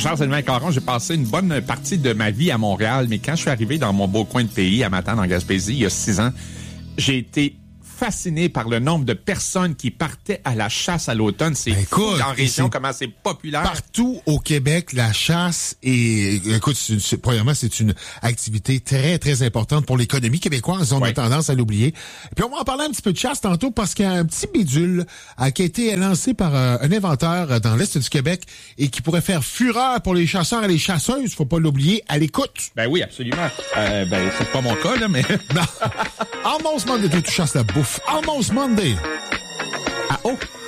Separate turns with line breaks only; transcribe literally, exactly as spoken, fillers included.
Charles Sylvain Caron. J'ai passé une bonne partie de ma vie à Montréal, mais quand je suis arrivé dans mon beau coin de pays, à Matane, en Gaspésie, il y a six ans, j'ai été fasciné par le nombre de personnes qui partaient à la chasse à l'automne. C'est
ben,
fou
écoute,
en région, comment c'est populaire.
Partout au Québec, la chasse est, écoute, c'est, c'est, premièrement, c'est une activité très, très importante pour l'économie québécoise. On ouais. a tendance à l'oublier. Puis on va en parler un petit peu de chasse tantôt parce qu'il y a un petit bidule euh, qui a été lancé par euh, un inventeur dans l'Est du Québec et qui pourrait faire fureur pour les chasseurs et les chasseuses. Faut pas l'oublier. À l'écoute.
Ben oui, absolument. Euh, ben, c'est pas mon cas, là, mais...
non. Almost Monday, tu chasses la bouffe. Almost Monday.
Ah, oh!